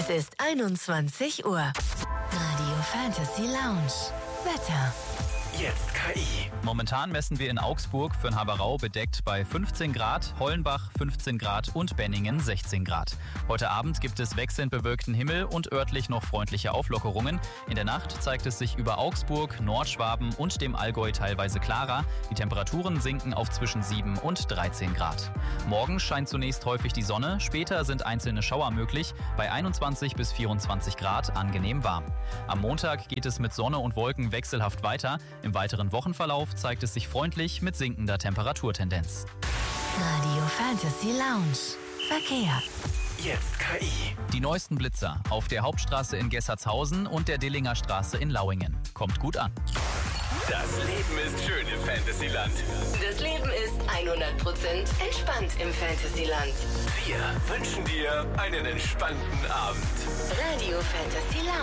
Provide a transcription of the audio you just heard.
Es ist 21 Uhr. Radio Fantasy Lounge. Wetter. Jetzt KI. Momentan messen wir in Augsburg für den Haberau bedeckt bei 15 Grad, Hollenbach 15 Grad und Benningen 16 Grad. Heute Abend gibt es wechselnd bewölkten Himmel und örtlich noch freundliche Auflockerungen. In der Nacht zeigt es sich über Augsburg, Nordschwaben und dem Allgäu teilweise klarer. Die Temperaturen sinken auf zwischen 7 und 13 Grad. Morgen scheint zunächst häufig die Sonne, später sind einzelne Schauer möglich, bei 21 bis 24 Grad angenehm warm. Am Montag geht es mit Sonne und Wolken wechselhaft weiter. Im weiteren Wochenverlauf zeigt es sich freundlich mit sinkender Temperaturtendenz. Radio Fantasy Lounge. Verkehr. Jetzt KI. Die neuesten Blitzer auf der Hauptstraße in Gessertshausen und der Dillinger Straße in Lauingen. Kommt gut an. Das Leben ist schön im Fantasyland. Das Leben ist 100% entspannt im Fantasyland. Wir wünschen dir einen entspannten Abend. Radio Fantasy Lounge.